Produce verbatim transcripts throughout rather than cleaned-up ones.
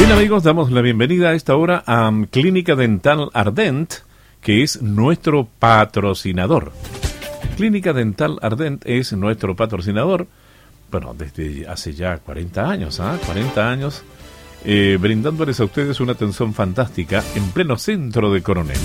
Bien, amigos, damos la bienvenida a esta hora a Clínica Dental Ardent, que es nuestro patrocinador. Clínica Dental Ardent es nuestro patrocinador, bueno, desde hace ya cuarenta años, ¿ah? ¿eh? cuarenta años, eh, brindándoles a ustedes una atención fantástica en pleno centro de Coronel.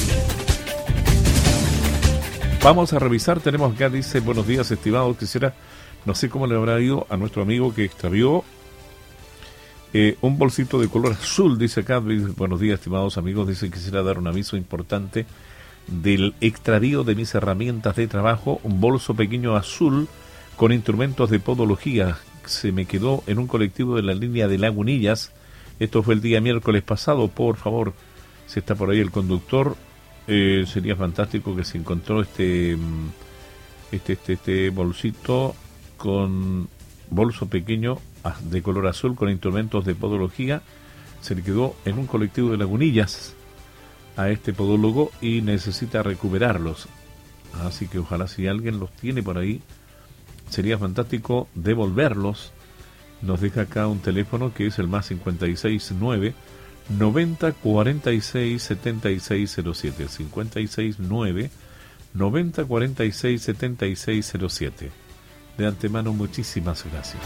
Vamos a revisar, tenemos acá, dice, buenos días, estimados, quisiera, no sé cómo le habrá ido a nuestro amigo que extravió eh, un bolsito de color azul, dice acá, dice, buenos días, estimados amigos, dice, quisiera dar un aviso importante del extravío de mis herramientas de trabajo, un bolso pequeño azul con instrumentos de podología, se me quedó en un colectivo de la línea de Lagunillas, esto fue el día miércoles pasado, por favor, si está por ahí el conductor, Eh, sería fantástico que se encontró este, este este este bolsito con bolso pequeño de color azul con instrumentos de podología. Se le quedó en un colectivo de Lagunillas a este podólogo y necesita recuperarlos, así que ojalá, si alguien los tiene por ahí, sería fantástico devolverlos. Nos deja acá un teléfono que es el más cincuenta y seis nueve noventa cuarenta y seis setenta y seis cero siete, cincuenta y seis nueve noventa cuarenta y seis setenta y seis cero siete. De antemano, muchísimas gracias.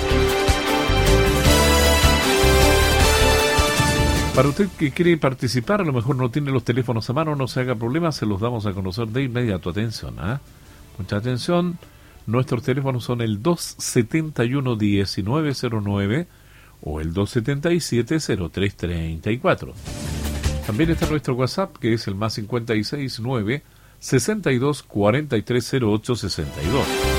Para usted que quiere participar, a lo mejor no tiene los teléfonos a mano, no se haga problema, se los damos a conocer de inmediato. Atención, ¿eh? Mucha atención. Nuestros teléfonos son el dos setenta y uno diecinueve cero nueve o el dos setenta y siete cero tres treinta y cuatro. También está nuestro WhatsApp, que es el más cincuenta y seis nueve sesenta y dos cuarenta y tres cero ocho sesenta y dos.